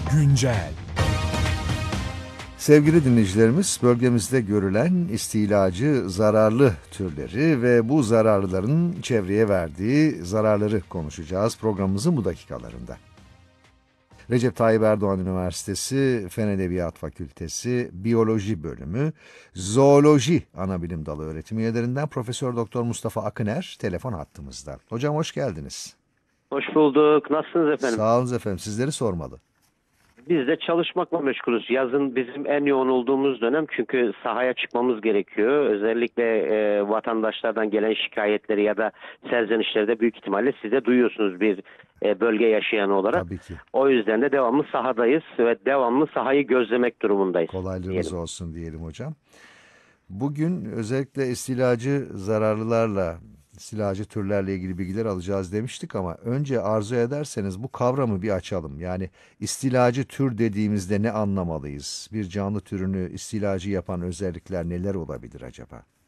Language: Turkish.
Güncel. Sevgili dinleyicilerimiz, bölgemizde görülen istilacı zararlı türleri ve bu zararlıların çevreye verdiği zararları konuşacağız programımızın bu dakikalarında. Recep Tayyip Erdoğan Üniversitesi Fen Edebiyat Fakültesi Biyoloji Bölümü Zooloji Anabilim Dalı öğretim üyelerinden Profesör Doktor Mustafa Akıner telefon hattımızda. Hocam hoş geldiniz. Hoş bulduk. Nasılsınız efendim? Sağ olun efendim. Sizleri sormalı. Biz de çalışmakla meşgulüz. Yazın bizim en yoğun olduğumuz dönem, çünkü sahaya çıkmamız gerekiyor. Özellikle vatandaşlardan gelen şikayetleri ya da serzenişleri de büyük ihtimalle siz de duyuyorsunuz bir bölge yaşayanı olarak. Tabii ki. O yüzden de devamlı sahadayız ve devamlı sahayı gözlemek durumundayız. Kolaylığınız diyelim. olsun diyelim hocam. Bugün özellikle istilacı zararlılarla, istilacı türlerle ilgili bilgiler alacağız demiştik ama önce arzu ederseniz bu kavramı bir açalım. Yani istilacı tür dediğimizde ne anlamalıyız? Bir canlı türünü istilacı yapan özellikler neler olabilir acaba?